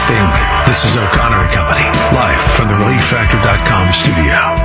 thing. This is O'Connor and Company, live from the ReliefFactor.com studio.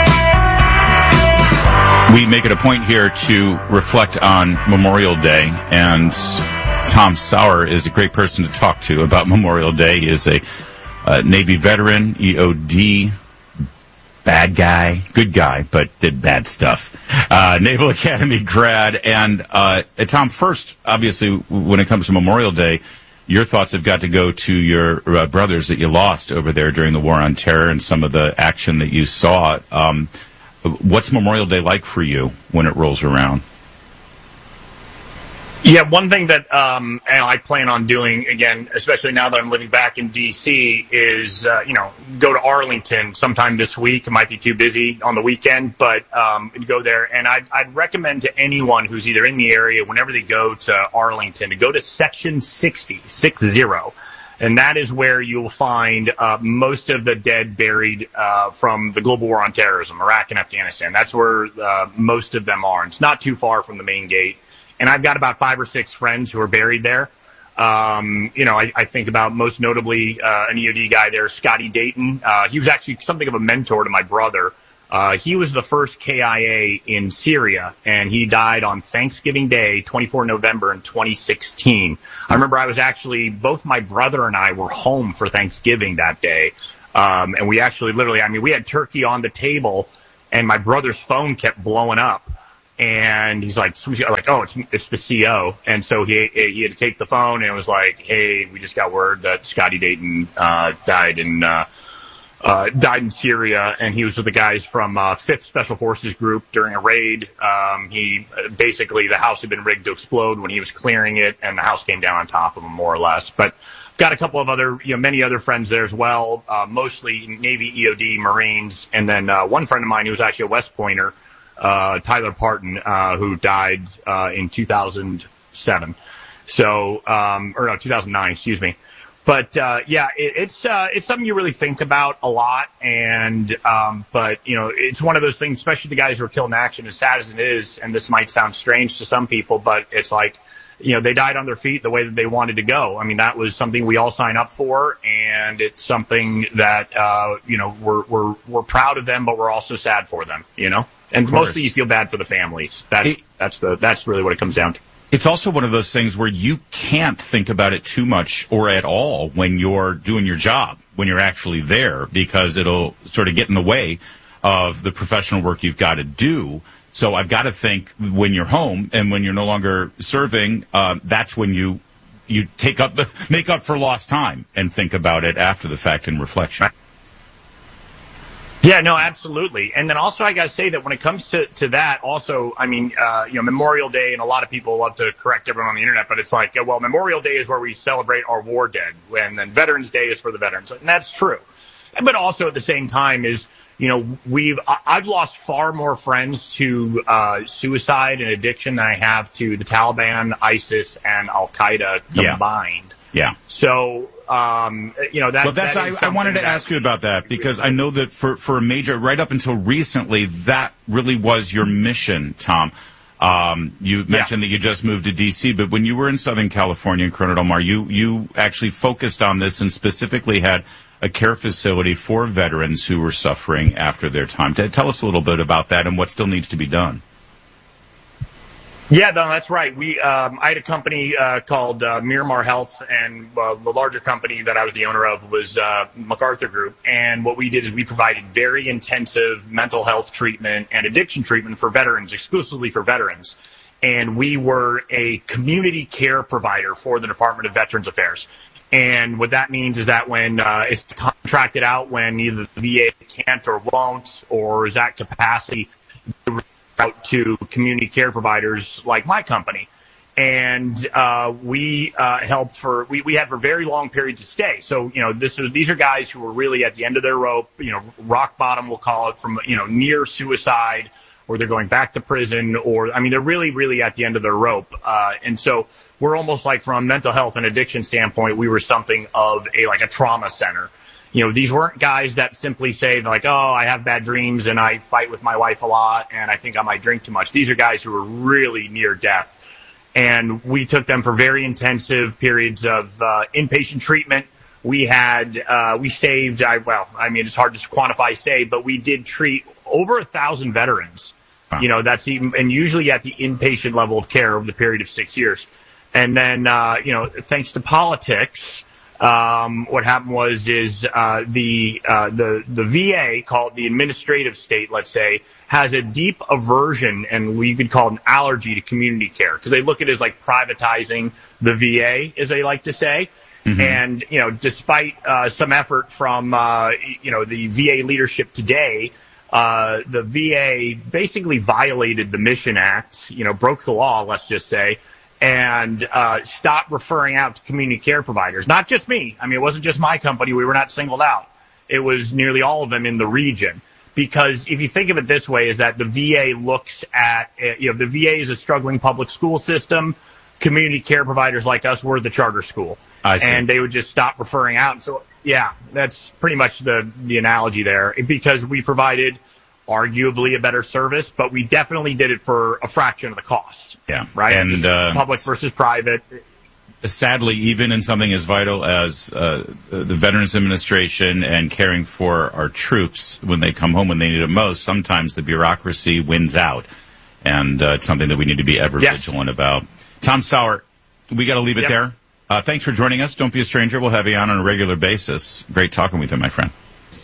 We make it a point here to reflect on Memorial Day, and Tom Sauer is a great person to talk to about Memorial Day. He is a Navy veteran, EOD, bad guy, good guy, but did bad stuff. Naval Academy grad. And Tom, first, obviously, when it comes to Memorial Day, your thoughts have got to go to your brothers that you lost over there during the War on Terror and some of the action that you saw. What's Memorial Day like for you when it rolls around? Yeah, one thing that I plan on doing, again, especially now that I'm living back in D.C., is, go to Arlington sometime this week. It might be too busy on the weekend, but go there. And I'd recommend to anyone who's either in the area, whenever they go to Arlington, to go to Section 60. And that is where you'll find most of the dead buried from the global war on terrorism, Iraq and Afghanistan. That's where most of them are. And it's not too far from the main gate. And I've got about 5 or 6 friends who are buried there. I think about most notably an EOD guy there, Scotty Dayton. He was actually something of a mentor to my brother. He was the first KIA in Syria, and he died on Thanksgiving Day, 24 November in 2016. I remember both my brother and I were home for Thanksgiving that day. And we actually we had turkey on the table, and my brother's phone kept blowing up. And he's like, oh, it's the CO. And so he had to take the phone, and it was like, hey, we just got word that Scotty Dayton died in Syria, and he was with the guys from 5th Special Forces Group during a raid. The house had been rigged to explode when he was clearing it, and the house came down on top of him, more or less. But got a couple of other, many other friends there as well, mostly Navy, EOD, Marines, and then one friend of mine who was actually a West Pointer, Tyler Parton, who died in 2007. 2009, excuse me. But it's something you really think about a lot, and it's one of those things, especially the guys who are killed in action, as sad as it is, and this might sound strange to some people, but it's like, they died on their feet the way that they wanted to go. I mean, that was something we all sign up for, and it's something that we're proud of them, but we're also sad for them, And mostly you feel bad for the families. That's really what it comes down to. It's also one of those things where you can't think about it too much or at all when you're doing your job, when you're actually there, because it'll sort of get in the way of the professional work you've got to do. So I've got to think when you're home and when you're no longer serving, that's when you make up for lost time and think about it after the fact in reflection. Yeah, no, absolutely. And then also I got to say that when it comes to that also, Memorial Day, and a lot of people love to correct everyone on the internet, but it's like, well, Memorial Day is where we celebrate our war dead, and then Veterans Day is for the veterans. And that's true. But also at the same time is, I've lost far more friends to suicide and addiction than I have to the Taliban, ISIS, and Al-Qaeda combined. Yeah. So, I wanted to ask you about that, because I know that for a major, right up until recently, that really was your mission, Tom. You mentioned that you just moved to D.C., but when you were in Southern California in Corona del Mar, you actually focused on this and specifically had a care facility for veterans who were suffering after their time. Tell us a little bit about that and what still needs to be done. Yeah, no, that's right. I had a company called Miramar Health, and the larger company that I was the owner of was MacArthur Group. And what we did is we provided very intensive mental health treatment and addiction treatment for veterans, exclusively for veterans. And we were a community care provider for the Department of Veterans Affairs. And what that means is that when it's contracted out, when either the VA can't or won't, or is at capacity, out to community care providers like my company. And we helped we had for very long periods of stay. So, these are guys who were really at the end of their rope, rock bottom, we'll call it, from, near suicide, or they're going back to prison, or, they're really, really at the end of their rope. And so we're almost like, from a mental health and addiction standpoint, we were something of a trauma center. These weren't guys that simply say, like, oh, I have bad dreams and I fight with my wife a lot and I think I might drink too much. These are guys who are really near death. And we took them for very intensive periods of inpatient treatment we saved, it's hard to quantify, but we did treat over 1,000 veterans. Wow. That's even, and usually at the inpatient level of care over the period of 6 years. And then, thanks to politics, what happened was the VA, called the administrative state, let's say, has a deep aversion, and we could call it an allergy to community care, because they look at it as like privatizing the VA, as they like to say. Mm-hmm. And, despite some effort from, the VA leadership today, the VA basically violated the Mission Act, broke the law, let's just say, and stopped referring out to community care providers. Not just me. I mean, it wasn't just my company. We were not singled out. It was nearly all of them in the region. Because if you think of it this way, is that the VA looks at, the VA is a struggling public school system. Community care providers like us were the charter school. I see. And they would just stop referring out. So, yeah, that's pretty much the analogy there. Because we provided arguably a better service, but we definitely did it for a fraction of the cost. Yeah. Right? And public versus private. Sadly, even in something as vital as the Veterans Administration and caring for our troops when they come home when they need it most, sometimes the bureaucracy wins out. And it's something that we need to be ever vigilant about. Tom Sauer, we got to leave it there. Thanks for joining us. Don't be a stranger. We'll have you on a regular basis. Great talking with you, my friend.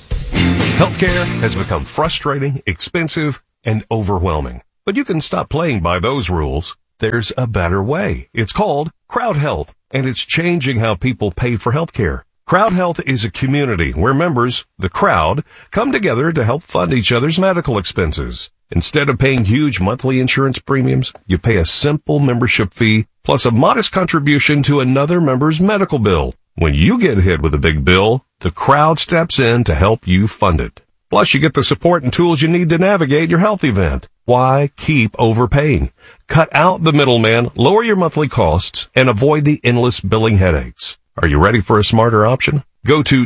Healthcare has become frustrating, expensive, and overwhelming. But you can stop playing by those rules. There's a better way. It's called Crowd Health, and it's changing how people pay for healthcare. Crowd Health is a community where members, the crowd, come together to help fund each other's medical expenses. Instead of paying huge monthly insurance premiums, you pay a simple membership fee plus a modest contribution to another member's medical bill. When you get hit with a big bill, the crowd steps in to help you fund it. Plus, you get the support and tools you need to navigate your health event. Why keep overpaying? Cut out the middleman, lower your monthly costs, and avoid the endless billing headaches. Are you ready for a smarter option? Go to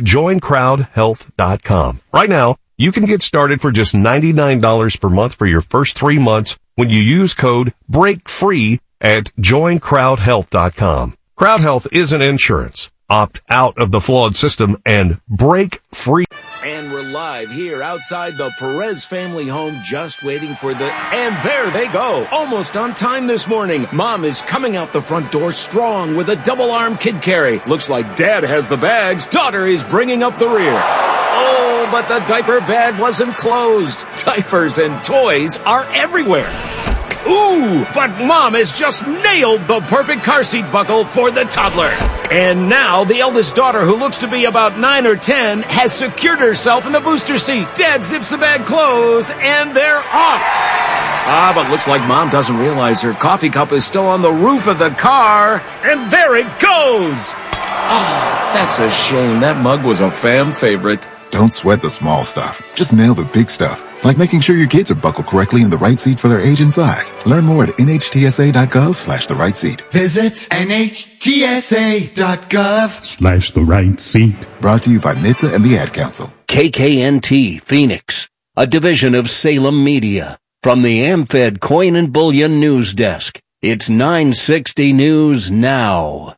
joincrowdhealth.com. Right now, you can get started for just $99 per month for your first 3 months when you use code BREAKFREE at joincrowdhealth.com. Crowd Health isn't insurance. Opt out of the flawed system and break free. And we're live here outside the Perez family home, just waiting for and there they go, almost on time this morning. Mom is coming out the front door strong with a double-arm kid carry. Looks like Dad has the bags. Daughter is bringing up the rear. Oh, but the diaper bag wasn't closed. Diapers and toys are everywhere. Ooh, but Mom has just nailed the perfect car seat buckle for the toddler. And now the eldest daughter, who looks to be about 9 or 10, has secured herself in the booster seat. Dad zips the bag closed, and they're off. But looks like Mom doesn't realize her coffee cup is still on the roof of the car. And there it goes. That's a shame. That mug was a fam favorite. Don't sweat the small stuff. Just nail the big stuff, like making sure your kids are buckled correctly in the right seat for their age and size. Learn more at nhtsa.gov/the right seat. Visit nhtsa.gov/the right seat. Brought to you by NHTSA and the Ad Council. KKNT Phoenix, a division of Salem Media. From the AmFed Coin and Bullion News Desk, it's 960 News Now.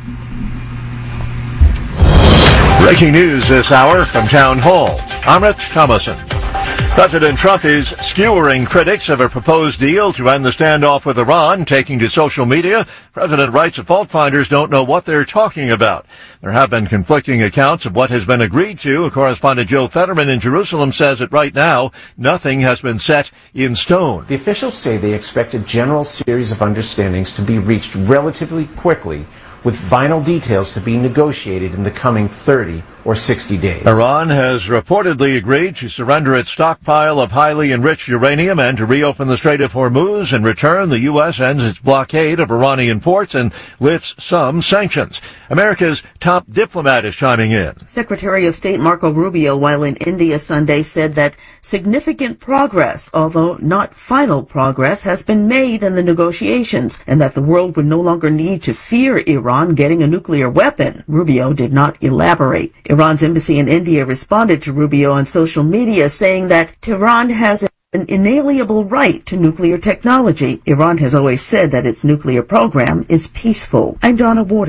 Breaking news this hour from Town Hall. I'm Rich Thomason. President Trump is skewering critics of a proposed deal to end the standoff with Iran, taking to social media. President writes that fault finders don't know what they're talking about. There have been conflicting accounts of what has been agreed to. Correspondent Joe Fetterman in Jerusalem says that right now, nothing has been set in stone. The officials say they expect a general series of understandings to be reached relatively quickly, with final details to be negotiated in the coming 30 or 60 days. Iran has reportedly agreed to surrender its stockpile of highly enriched uranium and to reopen the Strait of Hormuz. In return, the U.S. ends its blockade of Iranian ports and lifts some sanctions. America's top diplomat is chiming in. Secretary of State Marco Rubio, while in India Sunday, said that significant progress, although not final progress, has been made in the negotiations, and that the world would no longer need to fear Iran getting a nuclear weapon. Rubio did not elaborate. Iran's embassy in India responded to Rubio on social media, saying that Tehran has an inalienable right to nuclear technology. Iran has always said that its nuclear program is peaceful. I'm Donna Warder.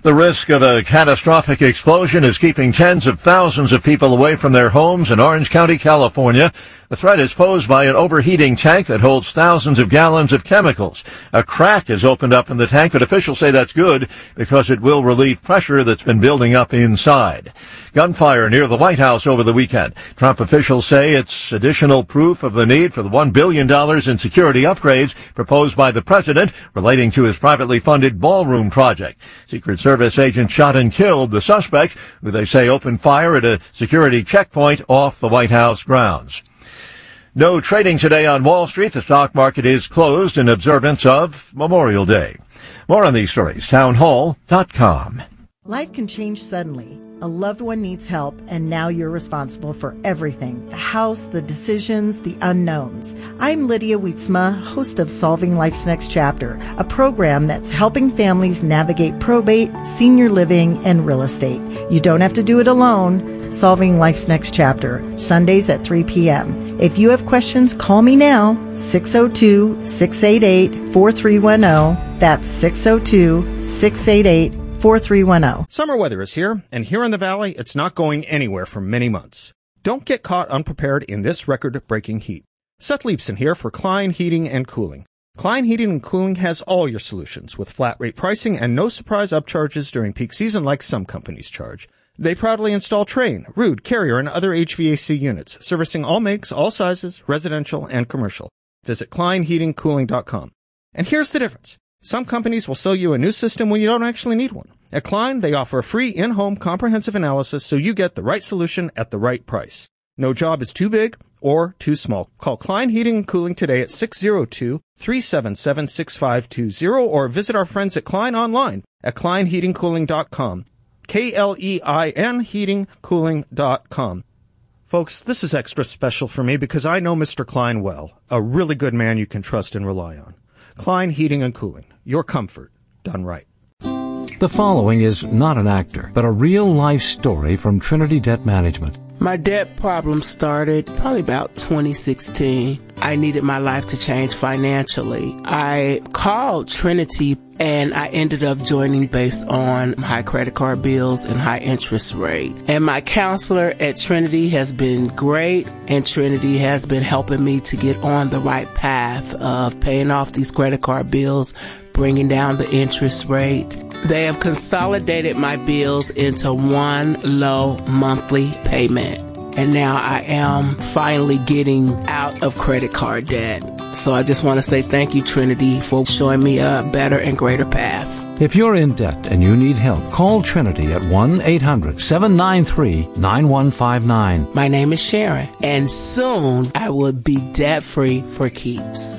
The risk of a catastrophic explosion is keeping tens of thousands of people away from their homes in Orange County, California. The threat is posed by an overheating tank that holds thousands of gallons of chemicals. A crack has opened up in the tank, but officials say that's good because it will relieve pressure that's been building up inside. Gunfire near the White House over the weekend. Trump officials say it's additional proof of the need for the $1 billion in security upgrades proposed by the president relating to his privately funded ballroom project. Secret Service agents shot and killed the suspect, who they say opened fire at a security checkpoint off the White House grounds. No trading today on Wall Street. The stock market is closed in observance of Memorial Day. More on these stories, townhall.com. Life can change suddenly. A loved one needs help, and now you're responsible for everything. The house, the decisions, the unknowns. I'm Lydia Wietzma, host of Solving Life's Next Chapter, a program that's helping families navigate probate, senior living, and real estate. You don't have to do it alone. Solving Life's Next Chapter, Sundays at 3 p.m. If you have questions, call me now, 602-688-4310. That's 602-688-4310. Summer weather is here, and here in the Valley, it's not going anywhere for many months. Don't get caught unprepared in this record-breaking heat. Seth Leibson here for Klein Heating and Cooling. Klein Heating and Cooling has all your solutions with flat rate pricing and no surprise upcharges during peak season like some companies charge. They proudly install Trane, Ruud, Carrier, and other HVAC units, servicing all makes, all sizes, residential and commercial. Visit KleinHeatingCooling.com. And here's the difference. Some companies will sell you a new system when you don't actually need one. At Klein, they offer a free in-home comprehensive analysis so you get the right solution at the right price. No job is too big or too small. Call Klein Heating and Cooling today at 602-377-6520 or visit our friends at Klein online at KleinHeatingCooling.com. KLEIN heatingcooling.com. Folks, this is extra special for me because I know Mr. Klein well, a really good man you can trust and rely on. Klein Heating and Cooling. Your comfort done right. The following is not an actor, but a real-life story from Trinity Debt Management. My debt problem started probably about 2016. I needed my life to change financially. I called Trinity and I ended up joining based on high credit card bills and high interest rate. And my counselor at Trinity has been great, and Trinity has been helping me to get on the right path of paying off these credit card bills, bringing down the interest rate. They have consolidated my bills into one low monthly payment. And now I am finally getting out of credit card debt. So I just want to say thank you, Trinity, for showing me a better and greater path. If you're in debt and you need help, call Trinity at 1-800-793-9159. My name is Sharon, and soon I will be debt-free for keeps.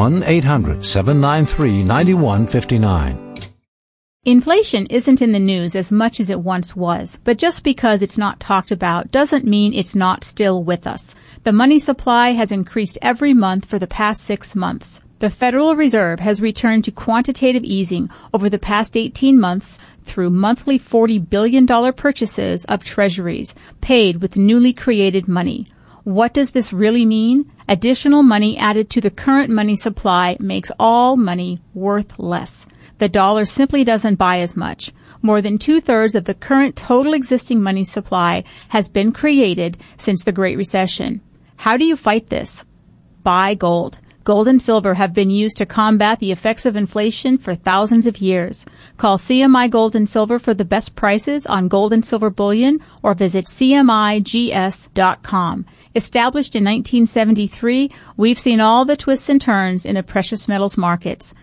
1-800-793-9159. Inflation isn't in the news as much as it once was, but just because it's not talked about doesn't mean it's not still with us. The money supply has increased every month for the past 6 months. The Federal Reserve has returned to quantitative easing over the past 18 months through monthly $40 billion purchases of treasuries paid with newly created money. What does this really mean? Additional money added to the current money supply makes all money worth less. The dollar simply doesn't buy as much. More than 2/3 of the current total existing money supply has been created since the Great Recession. How do you fight this? Buy gold. Gold and silver have been used to combat the effects of inflation for thousands of years. Call CMI Gold and Silver for the best prices on gold and silver bullion or visit CMIGS.com. Established in 1973, we've seen all the twists and turns in the precious metals markets.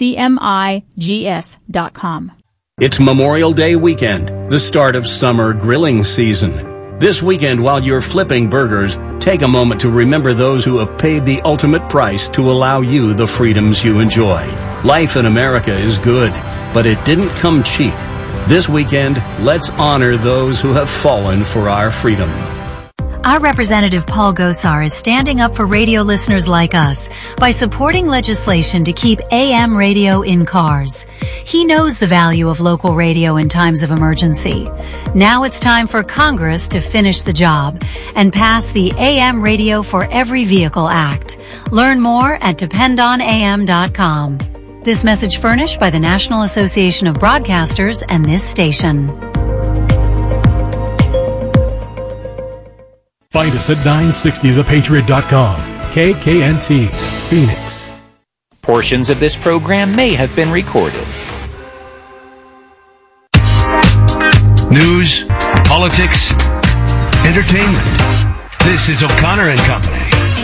CMIGS.com. It's Memorial Day weekend, the start of summer grilling season. This weekend, while you're flipping burgers, take a moment to remember those who have paid the ultimate price to allow you the freedoms you enjoy. Life in America is good, but it didn't come cheap. This weekend, let's honor those who have fallen for our freedom. Our Representative Paul Gosar is standing up for radio listeners like us by supporting legislation to keep AM radio in cars. He knows the value of local radio in times of emergency. Now it's time for Congress to finish the job and pass the AM Radio for Every Vehicle Act. Learn more at dependonam.com. This message furnished by the National Association of Broadcasters and this station. Find us at 960thepatriot.com. KKNT, Phoenix. Portions of this program may have been recorded. News, politics, entertainment. This is O'Connor and Company.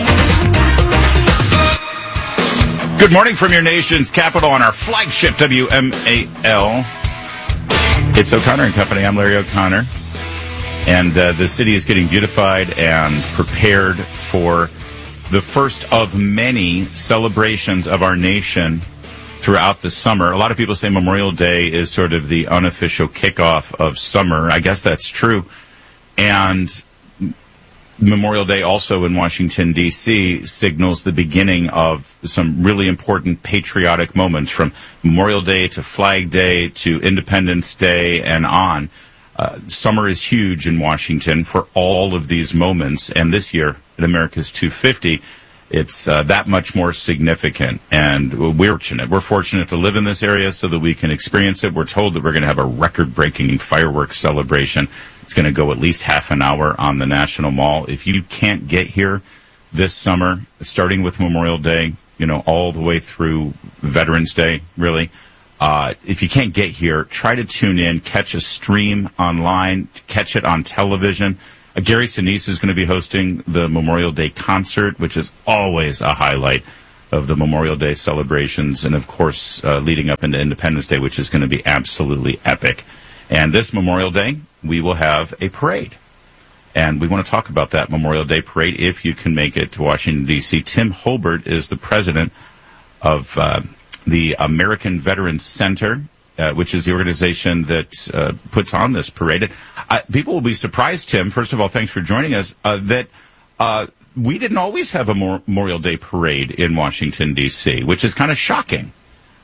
Good morning from your nation's capital on our flagship WMAL. It's O'Connor and Company. I'm Larry O'Connor. And the city is getting beautified and prepared for the first of many celebrations of our nation throughout the summer. A lot of people say Memorial Day is sort of the unofficial kickoff of summer. I guess that's true. And Memorial Day also in Washington, D.C. signals the beginning of some really important patriotic moments, from Memorial Day to Flag Day to Independence Day and on. Summer is huge in Washington for all of these moments, and this year at America's 250, it's that much more significant, and we're fortunate. We're fortunate to live in this area so that we can experience it. We're told that we're going to have a record-breaking fireworks celebration. It's going to go at least half an hour on the National Mall. If you can't get here this summer, starting with Memorial Day, all the way through Veterans Day, really, if you can't get here, try to tune in, catch a stream online, catch it on television. Gary Sinise is going to be hosting the Memorial Day concert, which is always a highlight of the Memorial Day celebrations, and of course, leading up into Independence Day, which is going to be absolutely epic. And this Memorial Day, we will have a parade. And we want to talk about that Memorial Day parade if you can make it to Washington, D.C. Tim Holbert is the president of the American Veterans Center, which is the organization that puts on this parade. People will be surprised, Tim, first of all, thanks for joining us, that we didn't always have a Memorial Day parade in Washington, D.C., which is kind of shocking.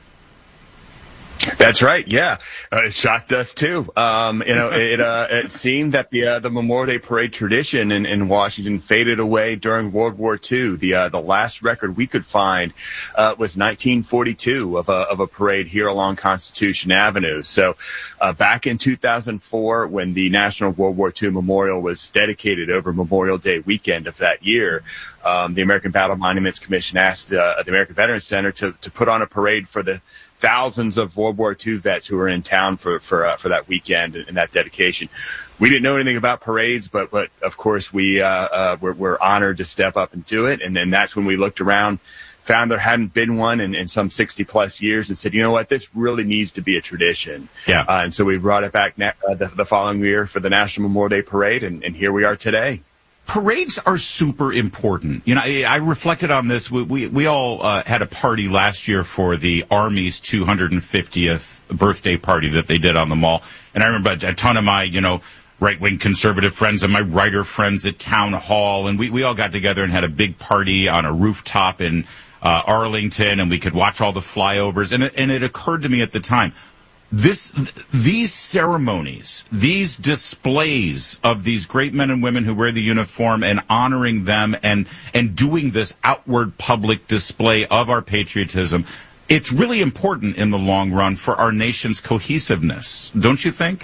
That's right. Yeah, it shocked us too. It seemed that the Memorial Day parade tradition in Washington faded away during World War II. The last record we could find was 1942 of a parade here along Constitution Avenue. So back in 2004, when the National World War II Memorial was dedicated over Memorial Day weekend of that year, the American Battle Monuments Commission asked the American Veterans Center to put on a parade for the thousands of World War II vets who were in town for that weekend and that dedication. We didn't know anything about parades, but of course we're honored to step up and do it. And then that's when we looked around, found there hadn't been one in some 60 plus years, and said, you know what, this really needs to be a tradition. Yeah. And so we brought it back the following year for the National Memorial Day Parade, and here we are today. Parades are super important. I reflected on this. We all had a party last year for the Army's 250th birthday party that they did on the Mall. And I remember a ton of my, right-wing conservative friends and my writer friends at Town Hall. And we all got together and had a big party on a rooftop in Arlington, and we could watch all the flyovers. And it occurred to me at the time, these ceremonies, these displays of these great men and women who wear the uniform and honoring them and doing this outward public display of our patriotism, it's really important in the long run for our nation's cohesiveness, don't you think?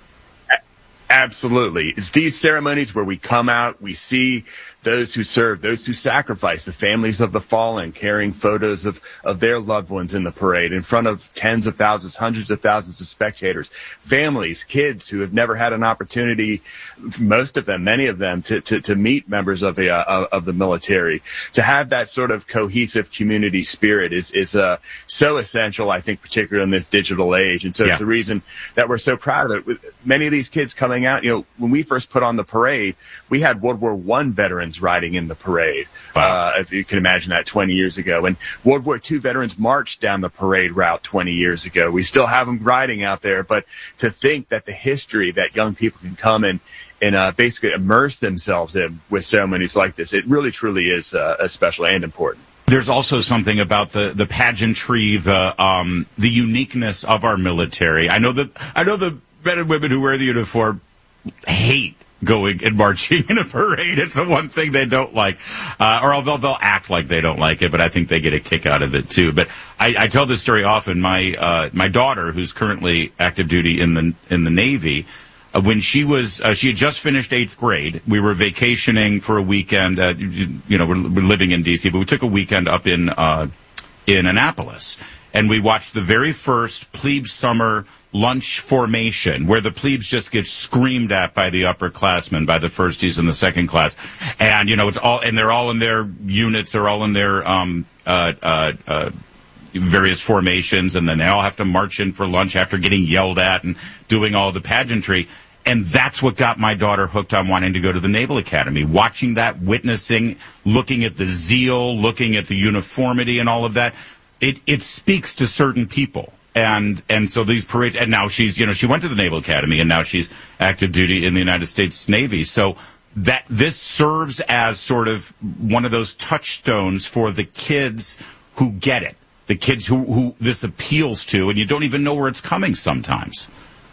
Absolutely. It's these ceremonies where we come out, we see those who serve, those who sacrifice, the families of the fallen, carrying photos of their loved ones in the parade in front of tens of thousands, hundreds of thousands of spectators, families, kids who have never had an opportunity, most of them, many of them, to meet members of the military. To have that sort of cohesive community spirit is so essential, I think, particularly in this digital age. And so it's the reason that we're so proud of it. Many of these kids coming out, when we first put on the parade, we had World War I veterans riding in the parade. Wow. If you can imagine that 20 years ago. And World War II veterans marched down the parade route 20 years ago. We still have them riding out there, but to think that the history that young people can come and basically immerse themselves in with ceremonies like this, it really truly is special and important. There's also something about the pageantry, the uniqueness of our military. I know the men and women who wear the uniform hate going and marching in a parade. It's the one thing they don't like. Or although they'll act like they don't like it, but I think they get a kick out of it too. But I tell this story often. My daughter, who's currently active duty in the Navy, when she had just finished 8th grade, we were vacationing for a weekend. We're living in D.C., but we took a weekend up in Annapolis, and we watched the very first plebe summer lunch formation, where the plebes just get screamed at by the upperclassmen, by the firsties and the second class, and they're all in their units, they're all in their various formations, and then they all have to march in for lunch after getting yelled at and doing all the pageantry. And that's what got my daughter hooked on wanting to go to the Naval Academy. Watching that, witnessing, looking at the zeal, looking at the uniformity and all of that, it speaks to certain people. And so these parades, and now she went to the Naval Academy, and now she's active duty in the United States Navy. So that this serves as sort of one of those touchstones for the kids who get it, the kids who this appeals to, and you don't even know where it's coming sometimes.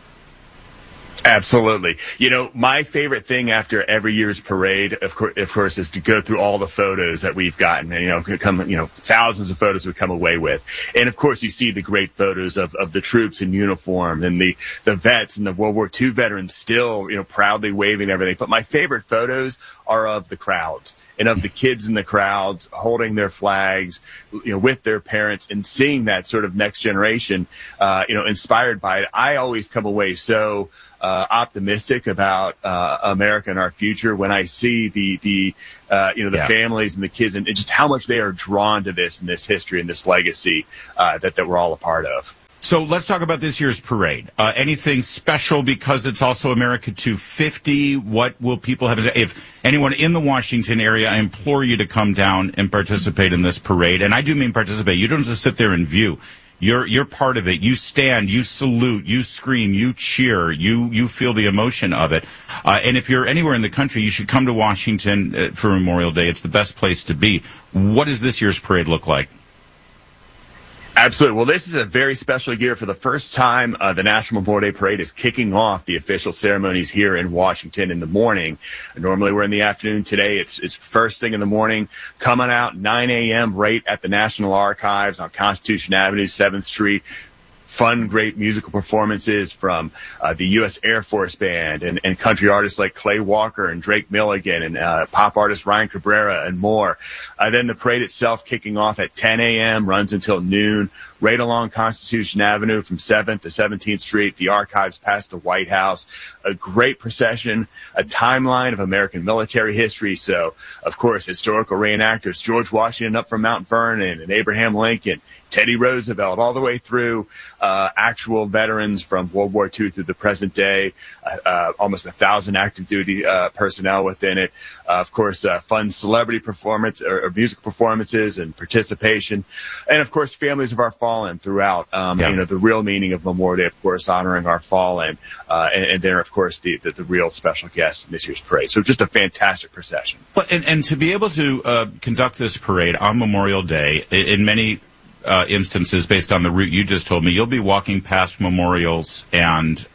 Absolutely. My favorite thing after every year's parade, of course, is to go through all the photos that we've gotten. And, thousands of photos we come away with. And of course, you see the great photos of the troops in uniform and the vets and the World War II veterans still, proudly waving everything. But my favorite photos are of the crowds and of the kids in the crowds holding their flags, with their parents, and seeing that sort of next generation, inspired by it. I always come away so optimistic about America and our future when I see the families and the kids and just how much they are drawn to this and this history and this legacy that we're all a part of. So let's talk about this year's parade. Anything special because it's also America 250? What will people have to do? If anyone in the Washington area, I implore you to come down and participate in this parade. And I do mean participate. You don't just sit there and view. You're part of it. You stand, you salute, you scream, you cheer, you feel the emotion of it. And if you're anywhere in the country, you should come to Washington for Memorial Day. It's the best place to be. What does this year's parade look like? Absolutely. Well, this is a very special year. For the first time, the National Memorial Day Parade is kicking off the official ceremonies here in Washington in the morning. Normally, we're in the afternoon. Today, it's first thing in the morning, coming out 9 a.m. right at the National Archives on Constitution Avenue, 7th Street. Fun, great musical performances from the U.S. Air Force Band and country artists like Clay Walker and Drake Milligan and pop artist Ryan Cabrera and more. Then the parade itself kicking off at 10 a.m., runs until noon, right along Constitution Avenue from 7th to 17th Street, the archives past the White House. A great procession, a timeline of American military history. So, of course, historical reenactors, George Washington up from Mount Vernon and Abraham Lincoln, Teddy Roosevelt, all the way through actual veterans from World War II through the present day, almost 1,000 active duty personnel within it. Of course, fun celebrity performance or music performances and participation. And, of course, families of our fallen throughout. The real meaning of Memorial Day, of course, honoring our fallen. And then, of course, the real special guests in this year's parade. So just a fantastic procession. Well, and to be able to conduct this parade on Memorial Day, in many instances, based on the route you just told me, you'll be walking past memorials and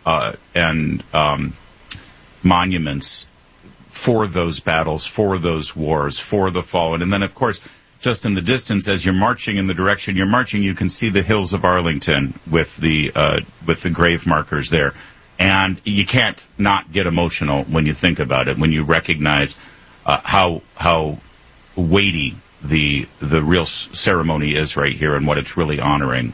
monuments for those battles, for those wars, for the fallen. And then, of course, just in the distance, as you're marching in the direction you're marching, you can see the hills of Arlington with the grave markers there. And you can't not get emotional when you think about it, when you recognize how weighty the real ceremony is right here and what it's really honoring.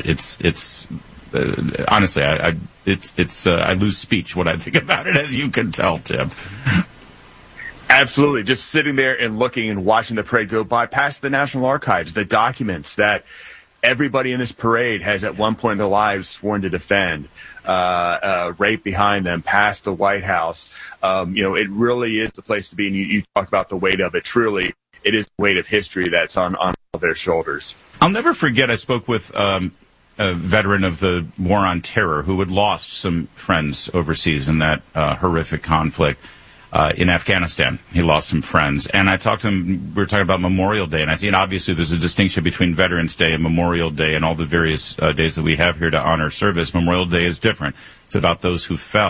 Honestly, I lose speech when I think about it, as you can tell, Tim. Absolutely. Just sitting there and looking and watching the parade go by, past the National Archives, the documents that everybody in this parade has at one point in their lives sworn to defend, right behind them, past the White House. It really is the place to be. And you talk about the weight of it. Truly, it is the weight of history that's on all their shoulders. I'll never forget, I spoke with a veteran of the War on Terror who had lost some friends overseas in that horrific conflict in Afghanistan. He lost some friends. And I talked to him, we were talking about Memorial Day, and I said, obviously there's a distinction between Veterans Day and Memorial Day and all the various days that we have here to honor service. Memorial Day is different. It's about those who fell.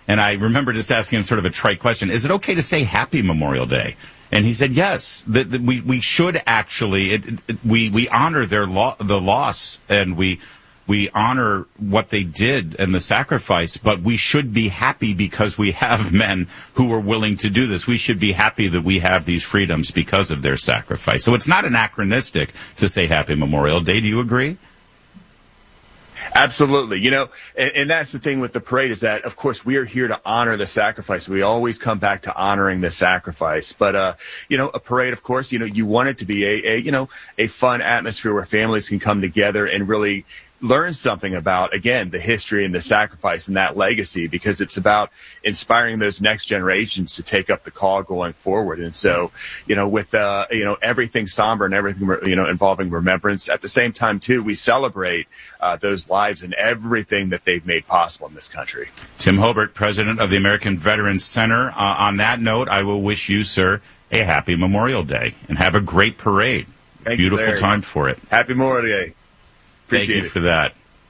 And I remember just asking him sort of a trite question: is it okay to say Happy Memorial Day? And he said yes. That we should actually we honor the loss, and we honor what they did and the sacrifice, but we should be happy because we have men who are willing to do this. We should be happy that we have these freedoms because of their sacrifice. So it's not anachronistic to say Happy Memorial Day. Do you agree? Absolutely. You know, and that's the thing with the parade is that, of course, we are here to honor the sacrifice. We always come back to honoring the sacrifice. But, you know, a parade, of course, you know, you want it to be a fun atmosphere where families can come together and really learn something about, again, the history and the sacrifice and that legacy, because it's about inspiring those next generations to take up the call going forward. And so, you know, with, everything somber and everything, involving remembrance, at the same time, too, we celebrate those lives and everything that they've made possible in this country. Tim Hobert, president of the American Veterans Center. On that note, I will wish you, sir, a happy Memorial Day and have a great parade. Beautiful time for it. Happy Memorial Day. Thank you for that.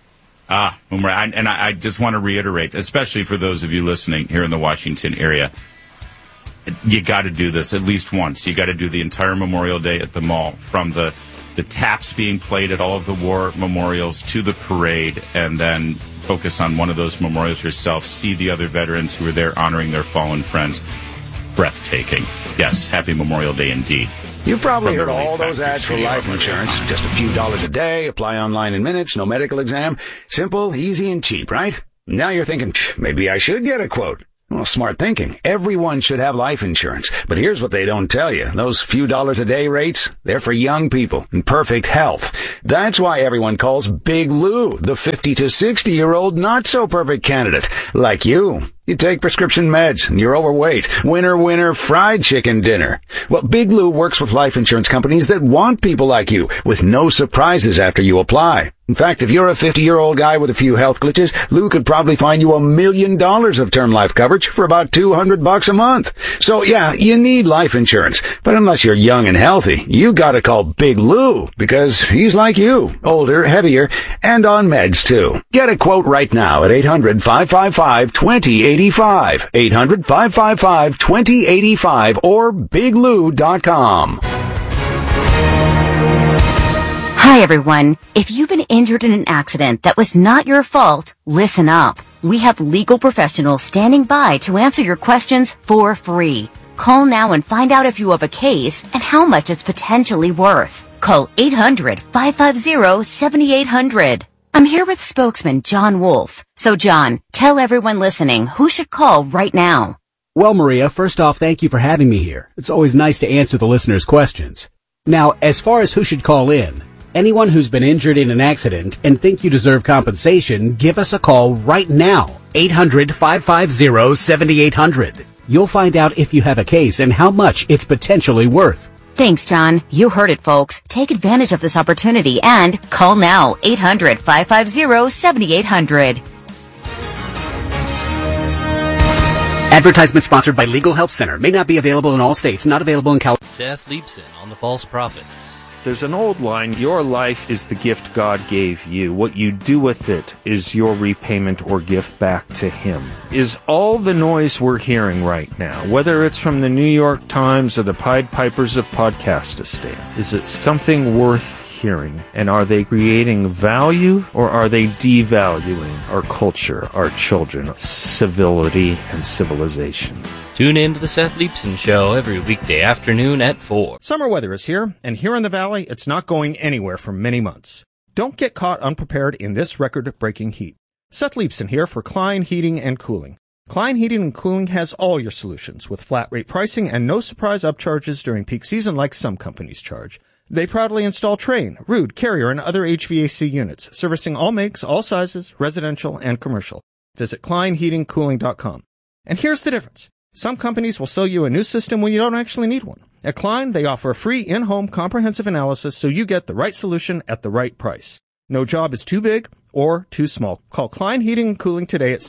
I just want to reiterate, especially for those of you listening here in the Washington area, you got to do this at least once. You got to do the entire Memorial Day at the mall, from the taps being played at all of the war memorials to the parade, and then focus on one of those memorials yourself. See the other veterans who are there honoring their fallen friends. Breathtaking. Yes, happy Memorial Day indeed. You've probably heard all those ads for life insurance. Just a few dollars a day, apply online in minutes, no medical exam. Simple, easy, and cheap, right? Now you're thinking, maybe I should get a quote. Well, smart thinking. Everyone should have life insurance. But here's what they don't tell you. Those few dollars a day rates, they're for young people in perfect health. That's why everyone calls Big Lou the 50 to 60-year-old not-so-perfect candidate, like you. You take prescription meds, and you're overweight. Winner, fried chicken dinner. Well, Big Lou works with life insurance companies that want people like you, with no surprises after you apply. In fact, if you're a 50-year-old guy with a few health glitches, Lou could probably find you $1 million of term life coverage for about $200 a month. So yeah, you need life insurance. But unless you're young and healthy, you gotta call Big Lou, because he's like you, older, heavier, and on meds too. Get a quote right now at 800-555-2085. 800-555-2085 or biglou.com. Hi, everyone. If you've been injured in an accident that was not your fault, listen up. We have legal professionals standing by to answer your questions for free. Call now and find out if you have a case and how much it's potentially worth. Call 800-550-7800. I'm here with spokesman John Wolf. So, John, tell everyone listening who should call right now. Well, Maria, first off, thank you for having me here. It's always nice to answer the listeners' questions. Now, as far as who should call in, anyone who's been injured in an accident and think you deserve compensation, give us a call right now. 800-550-7800. You'll find out if you have a case and how much it's potentially worth. Thanks, John. You heard it, folks. Take advantage of this opportunity and call now. 800-550-7800. Advertisement sponsored by Legal Help Center. May not be available in all states. Not available in California. Seth Leibson on the False Prophets. There's an old line, your life is the gift God gave you. What you do with it is your repayment or gift back to Him. Is all the noise we're hearing right now, whether it's from the New York Times or the Pied Pipers of Podcastistan, is it something worth hearing? And are they creating value, or are they devaluing our culture, our children, civility, and civilization? Tune in to the Seth Leibson Show every weekday afternoon at 4. Summer weather is here, and here in the Valley, it's not going anywhere for many months. Don't get caught unprepared in this record-breaking heat. Seth Leibson here for Klein Heating and Cooling. Klein Heating and Cooling has all your solutions with flat-rate pricing and no surprise upcharges during peak season like some companies charge. They proudly install Trane, Ruud, Carrier, and other HVAC units, servicing all makes, all sizes, residential and commercial. Visit KleinHeatingCooling.com. And here's the difference. Some companies will sell you a new system when you don't actually need one. At Klein, they offer a free in-home comprehensive analysis so you get the right solution at the right price. No job is too big or too small. Call Klein Heating and Cooling today at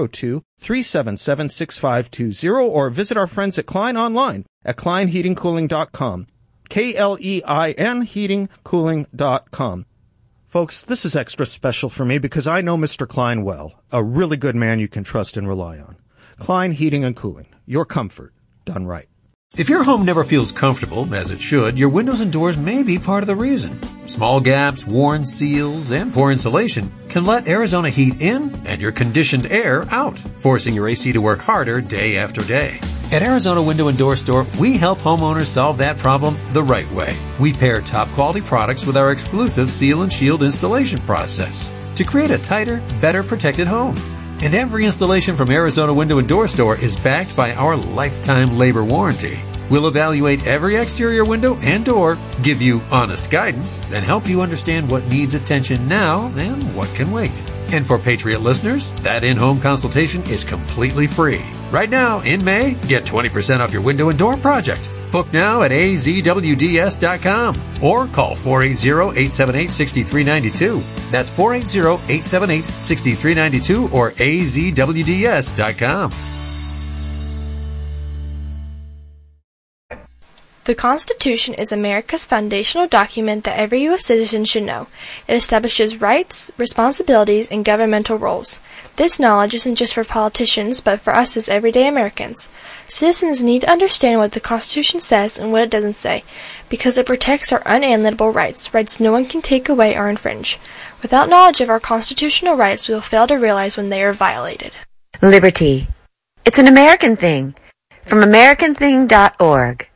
602-377-6520 or visit our friends at Klein online at KleinHeatingCooling.com. KLEIN heatingcooling.com. Folks, this is extra special for me because I know Mr. Klein well, a really good man you can trust and rely on. Klein Heating and Cooling. Your comfort done right. If your home never feels comfortable, as it should, your windows and doors may be part of the reason. Small gaps, worn seals, and poor insulation can let Arizona heat in and your conditioned air out, forcing your AC to work harder day after day. At Arizona Window and Door Store, we help homeowners solve that problem the right way. We pair top quality products with our exclusive Seal and Shield installation process to create a tighter, better protected home. And every installation from Arizona Window and Door Store is backed by our lifetime labor warranty. We'll evaluate every exterior window and door, give you honest guidance, and help you understand what needs attention now and what can wait. And for Patriot listeners, that in-home consultation is completely free. Right now, in May, get 20% off your window and door project. Book now at azwds.com or call 480-878-6392. That's 480-878-6392 or azwds.com. The Constitution is America's foundational document that every U.S. citizen should know. It establishes rights, responsibilities, and governmental roles. This knowledge isn't just for politicians, but for us as everyday Americans. Citizens need to understand what the Constitution says and what it doesn't say, because it protects our unalienable rights, rights no one can take away or infringe. Without knowledge of our constitutional rights, we will fail to realize when they are violated. Liberty. It's an American thing. From AmericanThing.org.